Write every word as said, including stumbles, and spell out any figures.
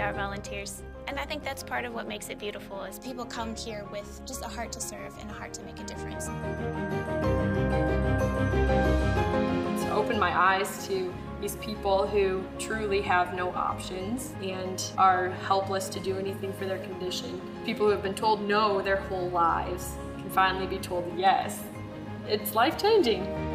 our volunteers. And I think that's part of what makes it beautiful, is People come here with just a heart to serve and a heart to make a difference. It's opened my eyes to these people who truly have no options and are helpless to do anything for their condition. People who have been told no their whole lives can finally be told yes. It's life-changing.